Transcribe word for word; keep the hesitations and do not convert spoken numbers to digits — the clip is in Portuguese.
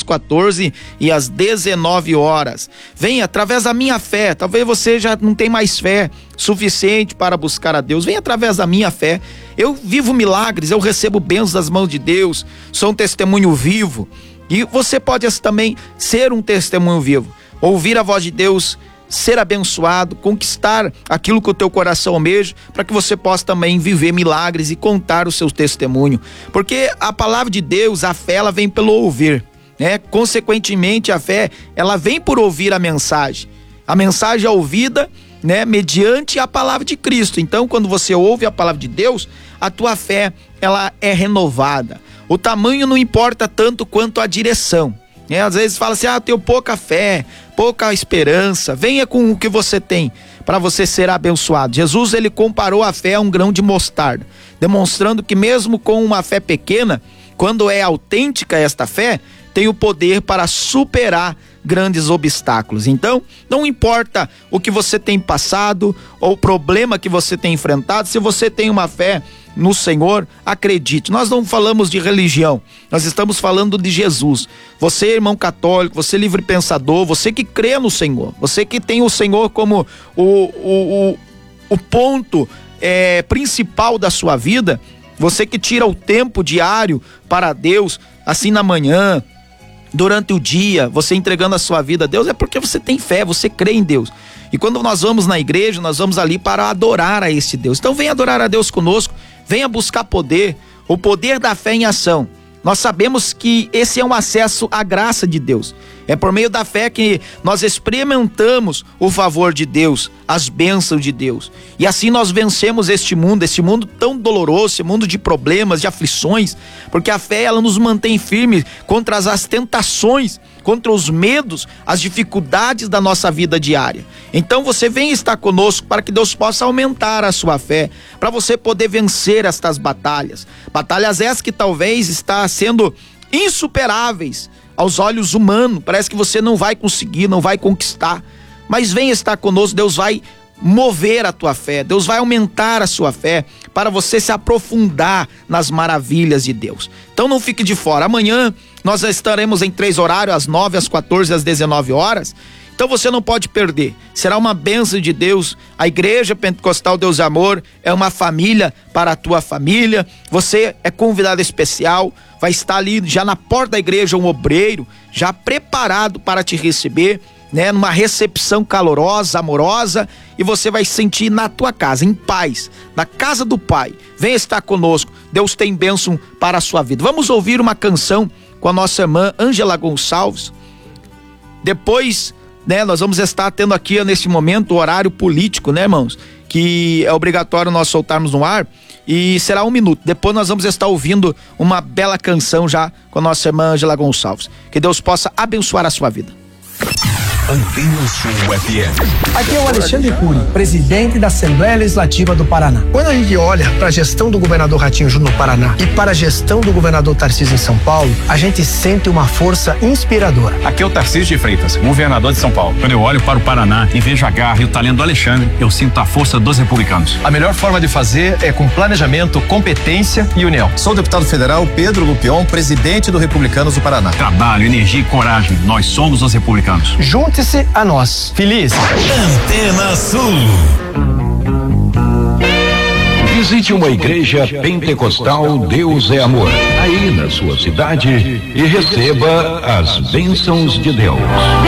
quatorze e às dezenove horas. Venha através da minha fé. Talvez você já não tem mais fé suficiente para buscar a Deus. Venha através da minha fé. Eu vivo milagres, eu recebo bênçãos das mãos de Deus, sou um testemunho vivo. E você pode também ser um testemunho vivo, ouvir a voz de Deus, ser abençoado, conquistar aquilo que o teu coração almeja, para que você possa também viver milagres e contar o seu testemunho. Porque a palavra de Deus, a fé, ela vem pelo ouvir, né? Consequentemente, a fé, ela vem por ouvir a mensagem. A mensagem é ouvida, né, mediante a palavra de Cristo. Então, quando você ouve a palavra de Deus, a tua fé, ela é renovada. O tamanho não importa tanto quanto a direção, né? Às vezes fala assim, ah, eu tenho pouca fé, pouca esperança. Venha com o que você tem para você ser abençoado. Jesus, ele comparou a fé a um grão de mostarda, demonstrando que mesmo com uma fé pequena, quando é autêntica esta fé, tem o poder para superar grandes obstáculos. Então, não importa o que você tem passado ou o problema que você tem enfrentado, se você tem uma fé no Senhor, acredite. Nós não falamos de religião, nós estamos falando de Jesus. Você, irmão católico, você livre pensador, você que crê no Senhor, você que tem o Senhor como o, o, o, o ponto é, principal da sua vida, você que tira o tempo diário para Deus, assim na manhã, durante o dia, você entregando a sua vida a Deus, é porque você tem fé, você crê em Deus. E quando nós vamos na igreja, nós vamos ali para adorar a esse Deus. Então venha adorar a Deus conosco, venha buscar poder, o poder da fé em ação. Nós sabemos que esse é um acesso à graça de Deus. É por meio da fé que nós experimentamos o favor de Deus, as bênçãos de Deus. E assim nós vencemos este mundo, este mundo tão doloroso, esse mundo de problemas, de aflições, porque a fé, ela nos mantém firmes contra as, as tentações, contra os medos, as dificuldades da nossa vida diária. Então você vem estar conosco para que Deus possa aumentar a sua fé, para você poder vencer estas batalhas. Batalhas essas que talvez está sendo insuperáveis aos olhos humanos, parece que você não vai conseguir, não vai conquistar, mas venha estar conosco, Deus vai mover a tua fé, Deus vai aumentar a sua fé, para você se aprofundar nas maravilhas de Deus. Então não fique de fora. Amanhã nós estaremos em três horários, às nove, às quatorze e às dezenove horas, então você não pode perder, será uma bênção de Deus. A Igreja Pentecostal Deus e Amor é uma família para a tua família, você é convidado especial, vai estar ali já na porta da igreja um obreiro, já preparado para te receber, né? Numa recepção calorosa, amorosa, e você vai sentir na tua casa, em paz, na casa do Pai. Venha estar conosco, Deus tem bênção para a sua vida. Vamos ouvir uma canção com a nossa irmã Ângela Gonçalves. Depois, né, nós vamos estar tendo aqui nesse momento o horário político, né, irmãos? Que é obrigatório nós soltarmos no ar, e será um minuto. Depois nós vamos estar ouvindo uma bela canção já com a nossa irmã Ângela Gonçalves. Que Deus possa abençoar a sua vida. Antena Sul F M. Aqui é o Alexandre Cury, presidente da Assembleia Legislativa do Paraná. Quando a gente olha para a gestão do governador Ratinho Júnior no Paraná e para a gestão do governador Tarcísio em São Paulo, a gente sente uma força inspiradora. Aqui é o Tarcísio de Freitas, governador de São Paulo. Quando eu olho para o Paraná e vejo a garra e o talento do Alexandre, eu sinto a força dos republicanos. A melhor forma de fazer é com planejamento, competência e união. Sou o deputado federal Pedro Lupion, presidente do Republicanos do Paraná. Trabalho, energia e coragem, nós somos os republicanos. Junte-se a nós. Feliz. Antena Sul. Visite uma igreja pentecostal Deus é Amor, aí na sua cidade, e receba as bênçãos de Deus.